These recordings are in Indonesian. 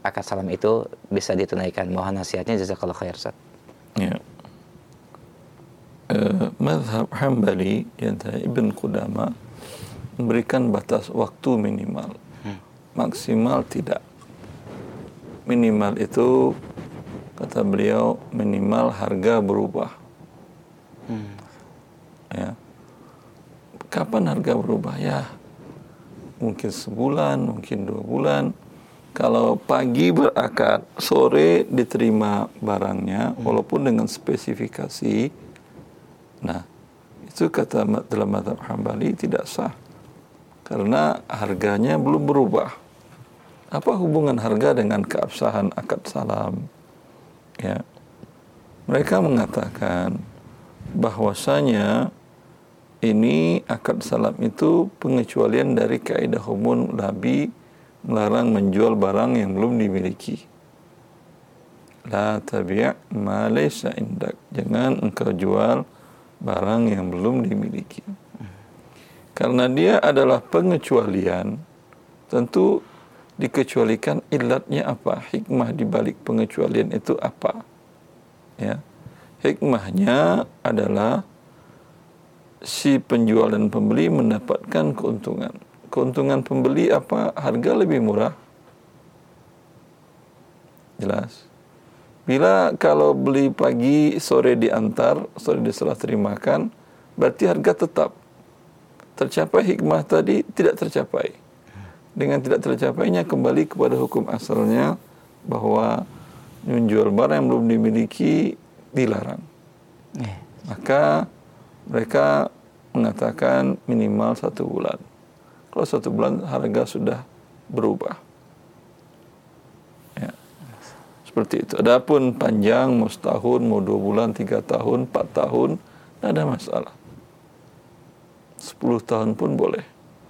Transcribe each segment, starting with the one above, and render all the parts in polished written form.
akad salam itu bisa ditunaikan. Mohon nasihatnya, jazakallahu khair Ustaz. Ya. Mazhab Hambali yaitu Ibn Qudama memberikan batas waktu minimal. Maksimal tidak. Minimal itu kata beliau minimal harga berubah. Ya. Kapan harga berubah? Ya, mungkin sebulan, mungkin 2 bulan. Kalau pagi berakad, sore diterima barangnya, walaupun dengan spesifikasi. Nah, itu kata dalam mazhab Hambali tidak sah, karena harganya belum berubah. Apa hubungan harga dengan keabsahan akad salam? Ya, mereka mengatakan bahwasanya ini akad salam itu pengecualian dari kaidah umum Nabi melarang menjual barang yang belum dimiliki. La tabi' ma laysa indak. Jangan engkau jual barang yang belum dimiliki. Karena dia adalah pengecualian, tentu dikecualikan ilatnya apa, hikmah di balik pengecualian itu apa. Ya. Hikmahnya adalah si penjual dan pembeli mendapatkan keuntungan. Keuntungan pembeli apa? Harga lebih murah. Jelas. Bila kalau beli pagi, sore diantar, sore diserah terimakan, berarti harga tetap. Tercapai hikmah tadi tidak tercapai. Dengan tidak tercapainya kembali kepada hukum asalnya bahwa menjual barang yang belum dimiliki dilarang. Maka mereka mengatakan minimal 1 bulan. Kalau 1 bulan harga sudah berubah. Ya. Seperti itu. Adapun panjang, mau setahun, mau 2 bulan, 3 tahun, 4 tahun, tidak ada masalah. 10 tahun pun boleh.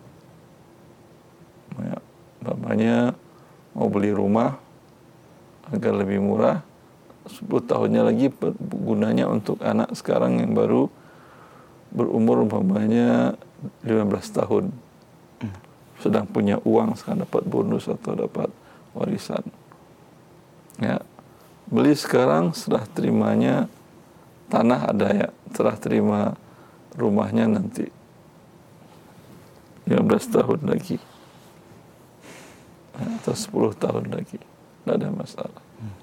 Ya. Bapaknya mau beli rumah agar lebih murah, 10 tahunnya lagi gunanya untuk anak sekarang yang baru berumur umpamanya 15 tahun. Sedang punya uang, sekarang dapat bonus atau dapat warisan. Ya. Beli sekarang, serah terimanya tanah ada ya, serah terima rumahnya nanti 15 tahun lagi. Atau 10 tahun lagi. Tidak ada masalah.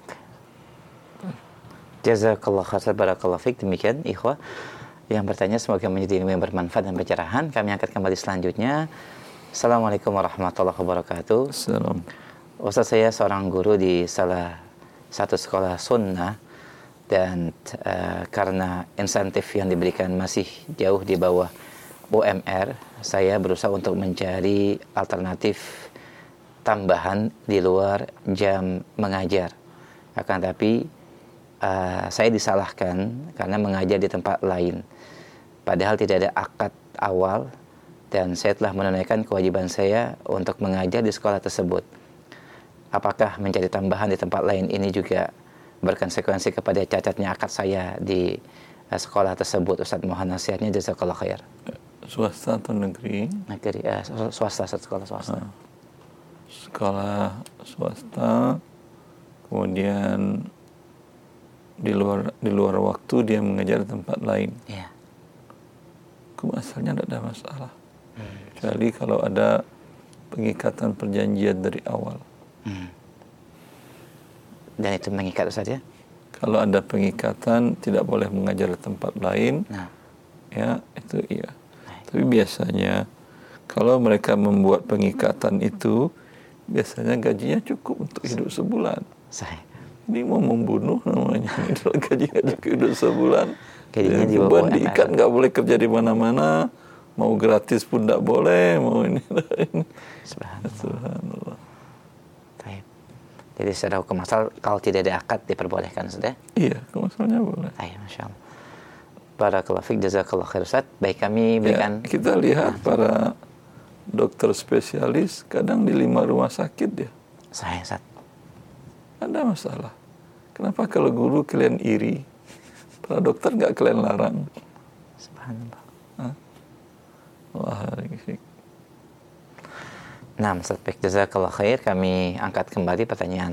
Jazakallah khair, barakallahu fiik. Demikian ikhwah yang bertanya, semoga menjadi ilmu yang bermanfaat dan pencerahan. Kami angkat kembali selanjutnya. Assalamualaikum warahmatullahi wabarakatuh. Assalam. Ustaz, saya seorang guru di salah satu sekolah sunnah, dan karena insentif yang diberikan masih jauh di bawah UMR, saya berusaha untuk mencari alternatif tambahan di luar jam mengajar. Akan tapi saya disalahkan karena mengajar di tempat lain, padahal tidak ada akad awal, dan saya telah menunaikan kewajiban saya untuk mengajar di sekolah tersebut. Apakah mencari tambahan di tempat lain ini juga berkonsekuensi kepada cacatnya akad saya di sekolah tersebut? Ustaz, mohon nasihatnya, jazakallahu khair. Swasta atau negeri? Negeri, swasta, sekolah swasta. Sekolah swasta, kemudian di luar waktu dia mengajar di tempat lain. Iya. Hukum asalnya tidak ada masalah. Kecuali kalau ada pengikatan perjanjian dari awal. Dan itu mengikat, Ustaz, ya? Kalau ada pengikatan tidak boleh mengajar di tempat lain, ya itu iya. Tapi biasanya kalau mereka membuat pengikatan itu, biasanya gajinya cukup untuk hidup sebulan. Ini mau membunuh namanya. Ini gajinya cukup hidup sebulan. Gajinya di beban bawah diikat, nggak boleh kerja di mana-mana. Mau gratis pun tidak boleh. Mau ini. Subhanallah. Jadi secara hukum asal kalau tidak ada akad diperbolehkan, sudah? Iya, hukum asalnya boleh. Masya Allah. Barakallahu fiik, jazakallahu khair, Ustaz. Baik, kami berikan. Ya, kita lihat para dokter spesialis kadang di 5 rumah sakit ya. Ustaz. Ada masalah. Kenapa kalau guru kalian iri? Para dokter nggak kalian larang? Subhanallah. Wah, Nah, Ustaz, baik, jazakallahu khair. Kami angkat kembali pertanyaan